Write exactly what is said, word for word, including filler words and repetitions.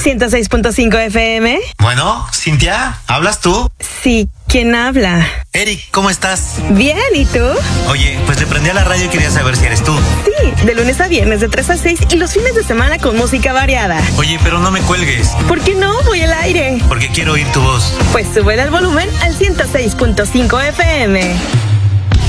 ciento seis punto cinco F M. Bueno, Cintia, ¿hablas tú? Sí, ¿quién habla? Eric, ¿cómo estás? Bien, ¿y tú? Oye, pues le prendí a la radio y quería saber si eres tú. Sí, de lunes a viernes de tres a seis y los fines de semana con música variada. Oye, pero no me cuelgues. ¿Por qué no? Voy al aire. Porque quiero oír tu voz. Pues sube el volumen al ciento seis punto cinco F M.